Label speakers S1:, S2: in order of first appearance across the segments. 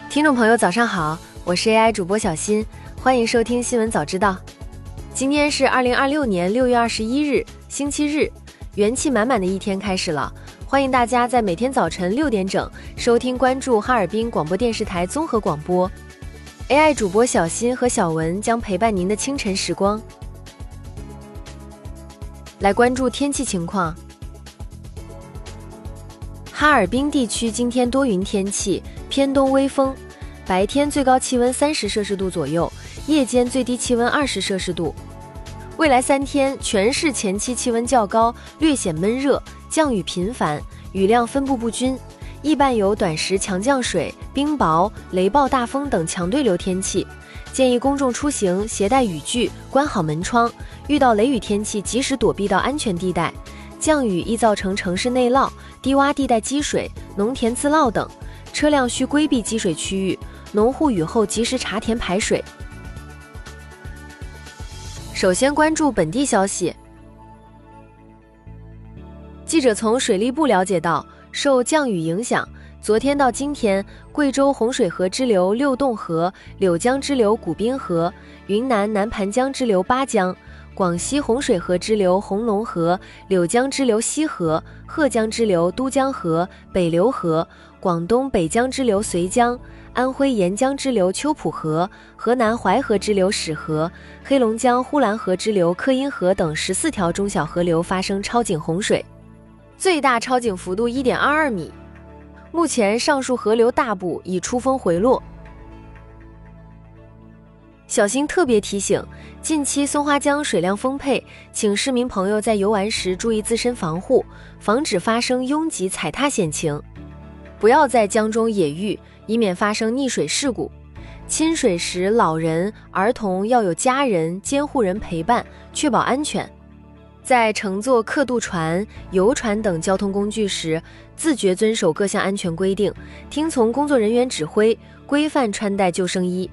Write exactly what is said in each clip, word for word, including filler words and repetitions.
S1: 听众朋友早上好，我是 A I 主播小新，欢迎收听新闻早知道。今天是二零二六年六月二十一日，星期日，元气满满的一天开始了。欢迎大家在每天早晨六点整收听关注哈尔滨广播电视台综合广播。A I 主播小新和小文将陪伴您的清晨时光。来关注天气情况。哈尔滨地区今天多云天气，偏东微风，白天最高气温三十摄氏度左右，夜间最低气温二十摄氏度。未来三天全市前期气温较高，略显闷热，降雨频繁，雨量分布不均，易伴有短时强降水、冰雹、雷暴大风等强对流天气。建议公众出行携带雨具，关好门窗，遇到雷雨天气及时躲避到安全地带。降雨易造成城市内涝、低洼地带积水、农田自涝等，车辆需规避积水区域，农户雨后及时查田排水。首先关注本地消息。记者从水利部了解到，受降雨影响，昨天到今天，贵州洪水河支流六洞河、柳江支流古滨河、云南南盘江支流巴江、广西洪水河支流红龙河、柳江支流西河、贺江支流都江河、北流河、广东北江支流绥江、安徽沿江支流秋浦河、河南淮河支流始河、黑龙江呼兰河支流克因河等十四条中小河流发生超警洪水，最大超警幅度 一点二二米。目前上述河流大部已出峰回落。小新特别提醒，近期松花江水量丰沛，请市民朋友在游玩时注意自身防护，防止发生拥挤踩踏险情。不要在江中野浴，以免发生溺水事故。亲水时，老人、儿童要有家人、监护人陪伴，确保安全。在乘坐客渡船、游船等交通工具时，自觉遵守各项安全规定，听从工作人员指挥，规范穿戴救生衣。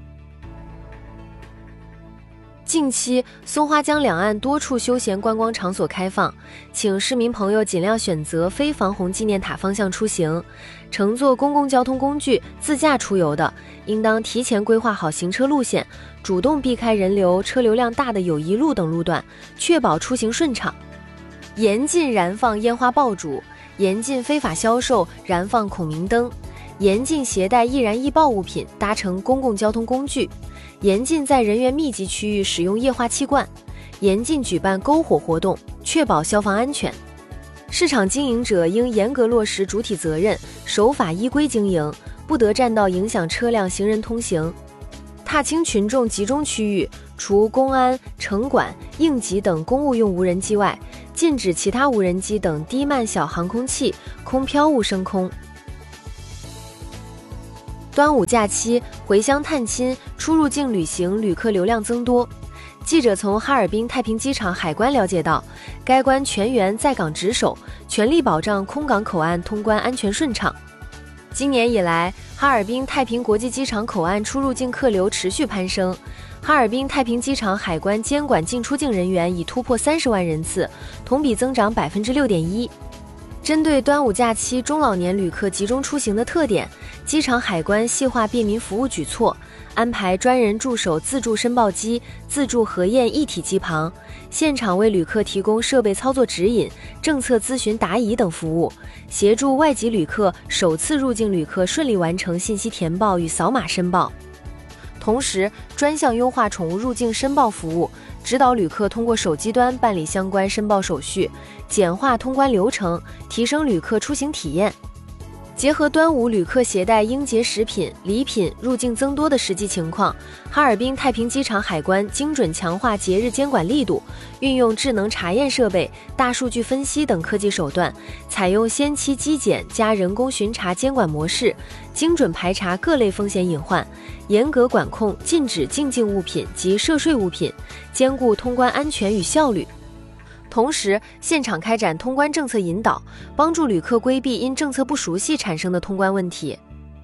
S1: 近期松花江两岸多处休闲观光场所开放，请市民朋友尽量选择非防洪纪念塔方向出行。乘坐公共交通工具自驾出游的，应当提前规划好行车路线，主动避开人流车流量大的友谊路等路段，确保出行顺畅。严禁燃放烟花爆竹，严禁非法销售燃放孔明灯，严禁携带易燃易爆物品搭乘公共交通工具，严禁在人员密集区域使用液化气罐，严禁举办篝火活动，确保消防安全。市场经营者应严格落实主体责任，守法依规经营，不得占道影响车辆行人通行。踏青群众集中区域，除公安、城管、应急等公务用无人机外，禁止其他无人机等低慢小航空器、空飘物升空。端午假期回乡探亲、出入境旅行旅客流量增多。记者从哈尔滨太平机场海关了解到，该关全员在岗值守，全力保障空港口岸通关安全顺畅。今年以来，哈尔滨太平国际机场口岸出入境客流持续攀升，哈尔滨太平机场海关监管进出境人员已突破三十万人次，同比增长 百分之六点一。针对端午假期中老年旅客集中出行的特点，机场海关细化便民服务举措，安排专人驻守自助申报机、自助核验一体机旁，现场为旅客提供设备操作指引、政策咨询答疑等服务，协助外籍旅客首次入境旅客顺利完成信息填报与扫码申报。同时，专项优化宠物入境申报服务，指导旅客通过手机端办理相关申报手续，简化通关流程，提升旅客出行体验。结合端午旅客携带应节食品、礼品入境增多的实际情况，哈尔滨太平机场海关精准强化节日监管力度，运用智能查验设备、大数据分析等科技手段，采用先期机检加人工巡查监管模式，精准排查各类风险隐患，严格管控禁止进境物品及涉税物品，兼顾通关安全与效率。同时，现场开展通关政策引导，帮助旅客规避因政策不熟悉产生的通关问题。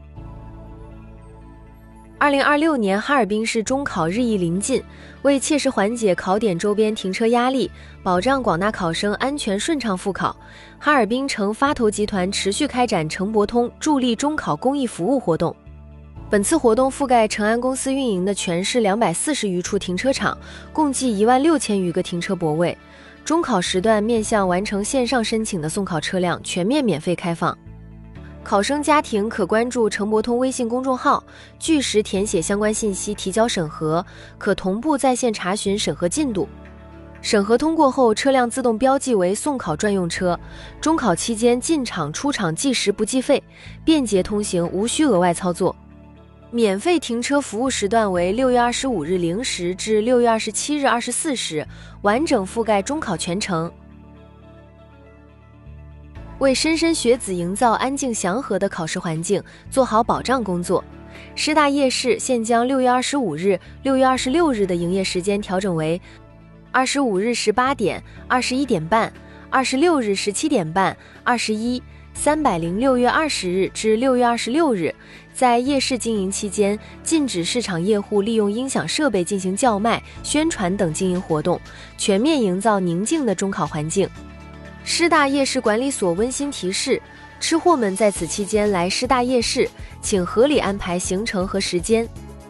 S1: 二零二六年哈尔滨市中考日益临近，为切实缓解考点周边停车压力，保障广大考生安全顺畅复考，哈尔滨城发投集团持续开展城博通助力中考公益服务活动。 本次活动覆盖成安公司运营的全市两百四十余处停车场，共计一万六千余个停车泊位。中考时段面向完成线上申请的送考车辆全面免费开放。考生家庭可关注乘博通微信公众号，据实填写相关信息提交审核，可同步在线查询审核进度。审核通过后，车辆自动标记为送考专用车。中考期间进场出场计时不计费，便捷通行，无需额外操作。免费停车服务时段为六月二十五日零时至六月二十七日二十四时，完整覆盖中考全程。为莘莘学子营造安静祥和的考试环境，做好保障工作，师大夜市现将六月二十五日、六月二十六日的营业时间调整为二十五日十八点、二十一点半，二十六日十七点半、二十一、三百零六月二十日至六月二十六日。在夜市经营期间，禁止市场业户利用音响设备进行叫卖、宣传等经营活动，全面营造宁静的中考环境。师大夜市管理所温馨提示：吃货们在此期间来师大夜市，请合理安排行程和时间。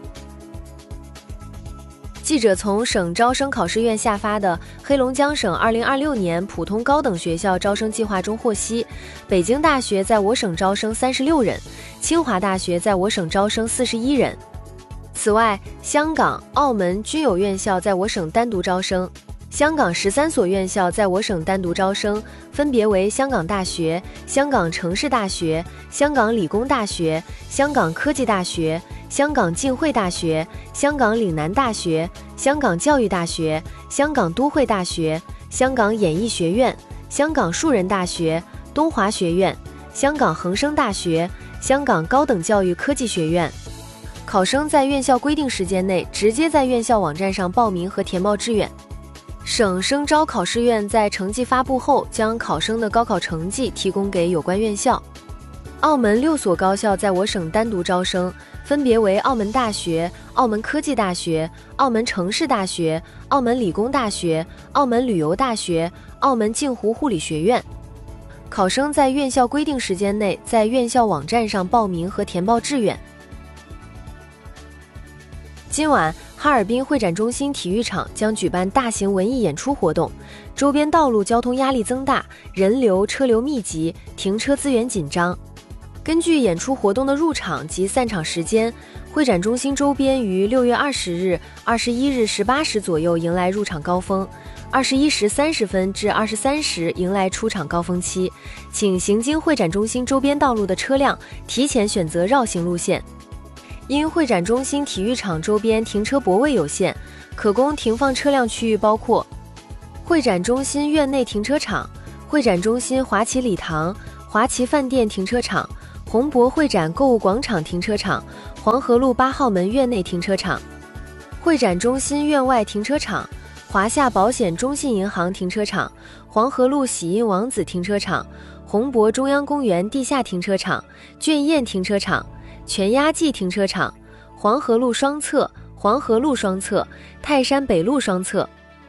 S1: 记者从省招生考试院下发的黑龙江省二零二六年普通高等学校招生计划中获悉，北京大学在我省招生三十六人，清华大学在我省招生四十一人。此外，香港、澳门均有院校在我省单独招生。香港十三所院校在我省单独招生，分别为香港大学、香港城市大学、香港理工大学、香港科技大学、香港浸会大学、香港岭南大学、香港教育大学、香港都会大学、香港演艺学院、香港树人大学、东华学院、香港恒生大学、香港高等教育科技学院。考生在院校规定时间内直接在院校网站上报名和填报志愿。省生招考试院在成绩发布后，将考生的高考成绩提供给有关院校。澳门六所高校在我省单独招生，分别为澳门大学、澳门科技大学、澳门城市大学、澳门理工大学、澳门旅游大学、澳门镜湖护理学院。考生在院校规定时间内在院校网站上报名和填报志愿。今晚，哈尔滨会展中心体育场将举办大型文艺演出活动，周边道路交通压力增大，人流车流密集，停车资源紧张。根据演出活动的入场及散场时间，会展中心周边于六月二十日、二十一日十八时左右迎来入场高峰，二十一时三十分至二十三时迎来出场高峰期，请行经会展中心周边道路的车辆提前选择绕行路线。因会展中心体育场周边停车泊位有限，可供停放车辆区域包括会展中心院内停车场、会展中心华旗礼堂、华旗饭店停车场、宏博会展购物广场停车场、黄河路八号门院内停车场、会展中心院外停车场、华夏保险中信银行停车场、黄河路喜印王子停车场、宏博中央公园地下停车场、卷堰停车场、全鸭记停车场、黄河路双侧、黄河路双侧、泰山北路双侧。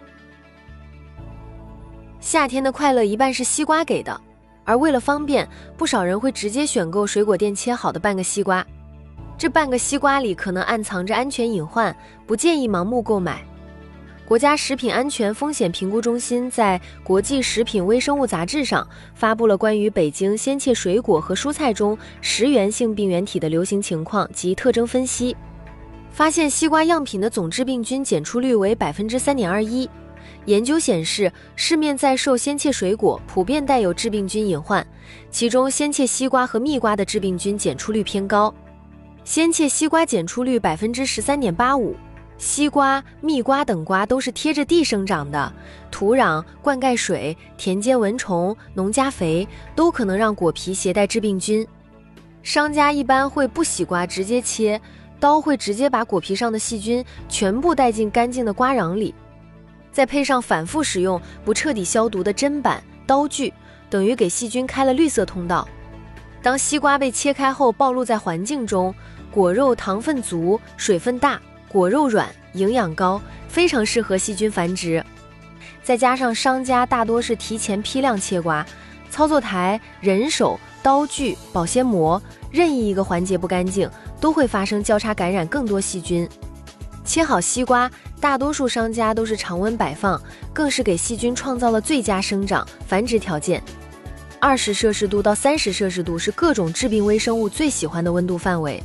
S1: 夏天的快乐一半是西瓜给的，而为了方便，不少人会直接选购水果店切好的半个西瓜。这半个西瓜里可能暗藏着安全隐患，不建议盲目购买。国家食品安全风险评估中心在《国际食品微生物杂志》上发布了关于北京鲜切水果和蔬菜中食源性病原体的流行情况及特征分析，发现西瓜样品的总致病菌检出率为 百分之三点二一。研究显示，市面在售鲜切水果普遍带有致病菌隐患，其中鲜切西瓜和蜜瓜的致病菌检出率偏高。鲜切西瓜检出率 百分之十三点八五。西瓜、蜜瓜等瓜都是贴着地生长的，土壤、灌溉水、田间蚊虫、农家肥都可能让果皮携带致病菌。商家一般会不洗瓜直接切，刀会直接把果皮上的细菌全部带进干净的瓜瓤里，再配上反复使用不彻底消毒的砧板、刀具，等于给细菌开了绿色通道。当西瓜被切开后暴露在环境中，果肉糖分足，水分大，果肉软，营养高，非常适合细菌繁殖。再加上商家大多是提前批量切瓜， 操作台、人手、刀具、保鲜膜，任意一个环节不干净，都会发生交叉感染更多细菌。切好西瓜，大多数商家都是常温摆放，更是给细菌创造了最佳生长、繁殖条件。二十摄氏度到三十摄氏度是各种致病微生物最喜欢的温度范围。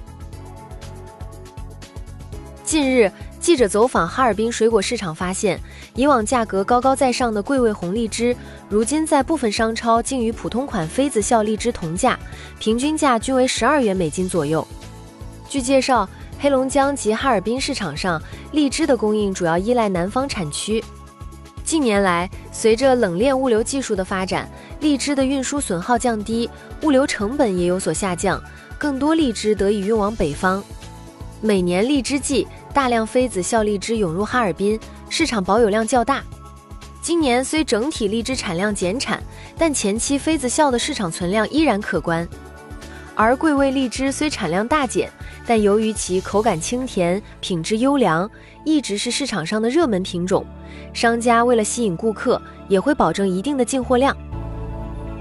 S1: 近日，记者走访哈尔滨水果市场，发现以往价格高高在上的桂味红荔枝，如今在部分商超竟与普通款妃子笑荔枝同价，平均价均为十二元每斤左右。据介绍，黑龙江及哈尔滨市场上荔枝的供应主要依赖南方产区。近年来，随着冷链物流技术的发展，荔枝的运输损耗降低，物流成本也有所下降，更多荔枝得以运往北方。每年荔枝季，大量妃子笑荔枝涌入哈尔滨，市场保有量较大。今年虽整体荔枝产量减产，但前期妃子笑的市场存量依然可观。而桂味荔枝虽产量大减，但由于其口感清甜、品质优良，一直是市场上的热门品种。商家为了吸引顾客，也会保证一定的进货量。